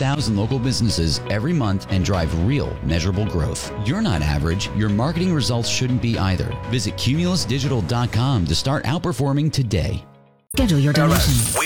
100,000 local businesses every month and drive real, measurable growth. You're not average. Your marketing results shouldn't be either. Visit cumulusdigital.com to start outperforming today. Schedule your donation.